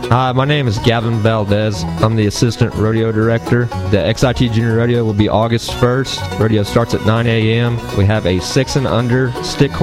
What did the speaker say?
Hi, my name is Gavin Valdez. I'm the assistant rodeo director. The XIT Junior Rodeo will be August 1st. Rodeo starts at 9 a.m. We have a 6 and under stick